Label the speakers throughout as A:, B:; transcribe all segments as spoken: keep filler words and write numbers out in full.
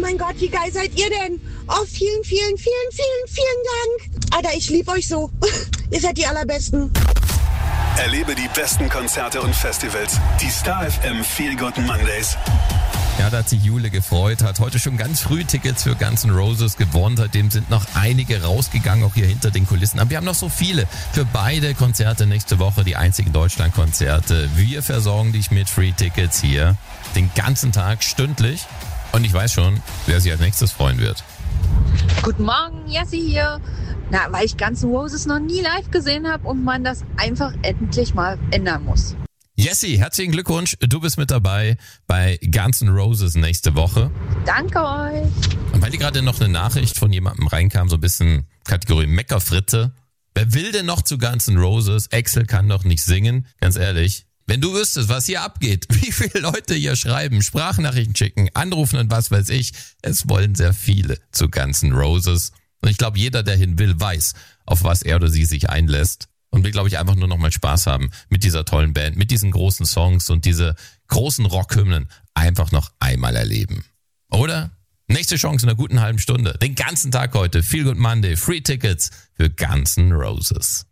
A: mein Gott, wie geil seid ihr denn? Oh, vielen, vielen, vielen, vielen, vielen Dank. Alter, ich liebe euch so. Ihr seid die Allerbesten.
B: Erlebe die besten Konzerte und Festivals. Die Star F M Feel Good Mondays.
C: Ja, da hat sich Jule gefreut, hat heute schon ganz früh Tickets für Guns N' Roses gewonnen. Seitdem sind noch einige rausgegangen, auch hier hinter den Kulissen. Aber wir haben noch so viele für beide Konzerte nächste Woche, die einzigen Deutschland-Konzerte. Wir versorgen dich mit Free-Tickets hier den ganzen Tag stündlich. Und ich weiß schon, wer sich als nächstes freuen wird.
D: Guten Morgen, Jessie hier. Na, weil ich Guns N' Roses noch nie live gesehen habe und man das einfach endlich mal ändern muss.
C: Jessie, herzlichen Glückwunsch. Du bist mit dabei bei Guns N' Roses nächste Woche.
D: Danke euch.
C: Und weil hier gerade noch eine Nachricht von jemandem reinkam, so ein bisschen Kategorie Meckerfritte. Wer will denn noch zu Guns N' Roses? Axel kann doch nicht singen. Ganz ehrlich, wenn du wüsstest, was hier abgeht, wie viele Leute hier schreiben, Sprachnachrichten schicken, anrufen und was weiß ich. Es wollen sehr viele zu Guns N' Roses. Und ich glaube, jeder, der hin will, weiß, auf was er oder sie sich einlässt. Und will, glaube ich, einfach nur noch mal Spaß haben mit dieser tollen Band, mit diesen großen Songs und diese großen Rockhymnen einfach noch einmal erleben. Oder? Nächste Chance in einer guten halben Stunde. Den ganzen Tag heute. Feel Good Monday. Free Tickets für Guns N' Roses.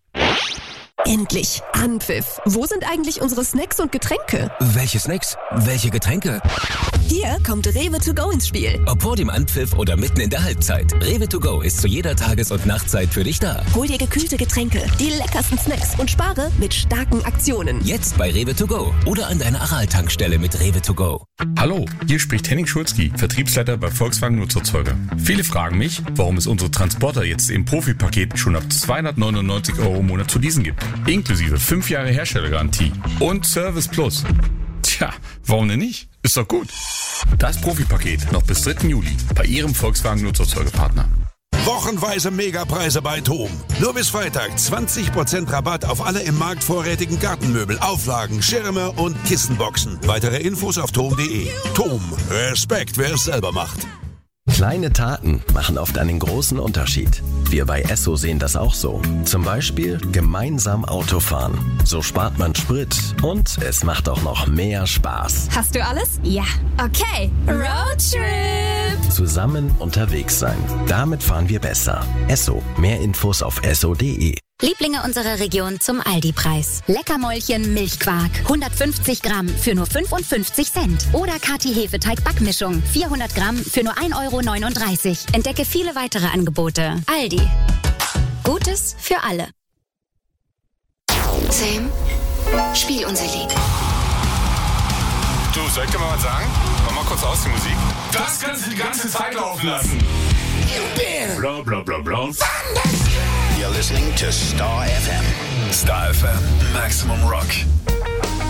E: Endlich Anpfiff. Wo sind eigentlich unsere Snacks und Getränke?
F: Welche Snacks? Welche Getränke?
E: Hier kommt Rewe to go ins Spiel.
F: Ob vor dem Anpfiff oder mitten in der Halbzeit. Rewe to go ist zu jeder Tages- und Nachtzeit für dich da.
E: Hol dir gekühlte Getränke, die leckersten Snacks und spare mit starken Aktionen.
F: Jetzt bei Rewe to go oder an deiner Aral-Tankstelle mit Rewe to go.
G: Hallo, hier spricht Henning Schulzki, Vertriebsleiter bei Volkswagen Nutzerzeuger. Viele fragen mich, warum es unsere Transporter jetzt im Profipaket schon ab zweihundertneunundneunzig Euro im Monat zu leasen gibt. Inklusive fünf Jahre Herstellergarantie und Service Plus. Tja, warum denn nicht? Ist doch gut. Das Profipaket noch bis dritten Juli bei Ihrem Volkswagen Nutzerzeugerpartner.
H: Wochenweise Megapreise bei TOM. Nur bis Freitag zwanzig Prozent Rabatt auf alle im Markt vorrätigen Gartenmöbel, Auflagen, Schirme und Kissenboxen. Weitere Infos auf tom punkt de. TOM. Respekt, wer es selber macht.
I: Kleine Taten machen oft einen großen Unterschied. Wir bei Esso sehen das auch so. Zum Beispiel gemeinsam Autofahren. So spart man Sprit und es macht auch noch mehr Spaß.
J: Hast du alles? Ja. Okay. Roadtrip.
I: Zusammen unterwegs sein. Damit fahren wir besser. Esso. Mehr Infos auf esso punkt de.
K: Lieblinge unserer Region zum Aldi-Preis. Leckermäulchen Milchquark. hundertfünfzig Gramm für nur fünfundfünfzig Cent. Oder Kati Hefeteig-Backmischung. vierhundert Gramm für nur ein Euro neununddreißig. Entdecke viele weitere Angebote. Aldi. Gutes für alle.
L: Sam, spiel unser Lied.
M: Du, soll ich dir mal was sagen? Mach mal kurz aus die Musik. Das kannst du die ganze Zeit laufen lassen. Bla bla bla bla.
B: You're listening to Star F M. Star F M, Maximum Rock.